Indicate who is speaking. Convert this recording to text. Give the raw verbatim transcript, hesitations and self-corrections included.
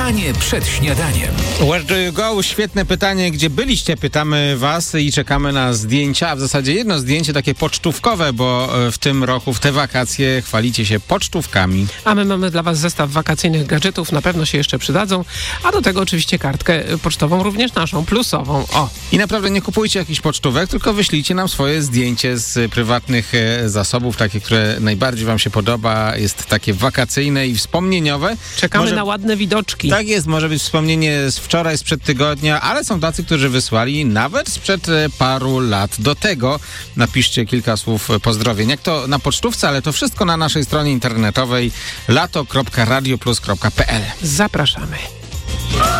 Speaker 1: Mieszkanie przed śniadaniem.
Speaker 2: Where do you go? Świetne pytanie. Gdzie byliście? Pytamy was i czekamy na zdjęcia, a w zasadzie jedno zdjęcie takie pocztówkowe, bo w tym roku, w te wakacje chwalicie się pocztówkami.
Speaker 3: A my mamy dla was zestaw wakacyjnych gadżetów, na pewno się jeszcze przydadzą, a do tego oczywiście kartkę pocztową, również naszą, plusową. O!
Speaker 2: I naprawdę nie kupujcie jakichś pocztówek, tylko wyślijcie nam swoje zdjęcie z prywatnych e, zasobów, takie, które najbardziej wam się podoba, jest takie wakacyjne i wspomnieniowe.
Speaker 3: Czekamy
Speaker 2: Może...
Speaker 3: na ładne widoczki.
Speaker 2: Tak jest, może być wspomnienie z wczoraj, sprzed tygodnia, ale są tacy, którzy wysłali nawet sprzed e, paru lat. Do tego napiszcie kilka słów pozdrowień. Jak to na pocztówce, ale to wszystko na naszej stronie internetowej lato kropka radio plus kropka p l.
Speaker 3: Zapraszamy.